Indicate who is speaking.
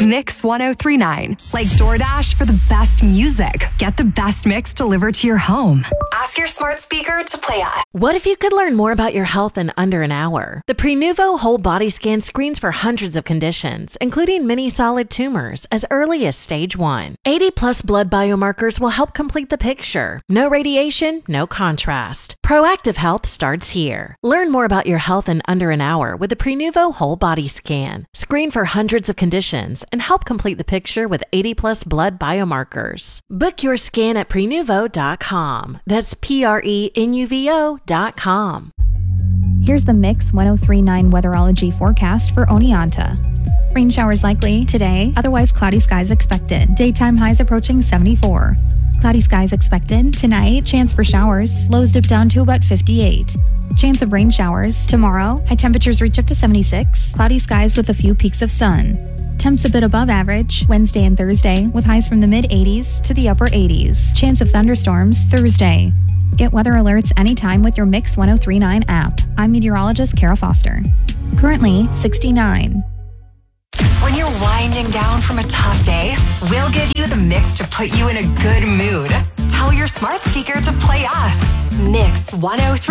Speaker 1: Mix 1039. Like DoorDash for the best music. Get the best mix delivered to your home. Ask your smart speaker to play us.
Speaker 2: What if you could learn more about your health in under an hour? The Prenuvo Whole Body Scan screens for hundreds of conditions, including many solid tumors, as early as stage 1. 80-plus blood biomarkers will help complete the picture. No radiation, no contrast. Proactive health starts here. Learn more about your health in under an hour with the Prenuvo Whole Body Scan. Screen for hundreds of conditions and help complete the picture with 80-plus blood biomarkers. Book your scan at Prenuvo.com. That's Prenuvo.com.
Speaker 3: Here's the Mix 1039 weatherology forecast for Oneonta. Rain showers likely today, otherwise cloudy skies expected. Daytime highs approaching 74. Cloudy skies expected tonight, chance for showers. Lows dip down to about 58. Chance of rain showers tomorrow. High temperatures reach up to 76. Cloudy skies with a few peaks of sun. Temps a bit above average Wednesday and Thursday, with highs from the mid-80s to the upper 80s. Chance of thunderstorms Thursday. Get weather alerts anytime with your Mix 1039 app. I'm meteorologist Kara Foster. Currently 69.
Speaker 1: When you're winding down from a tough day, we'll give you the mix to put you in a good mood. Tell your smart speaker to play us. Mix 1039.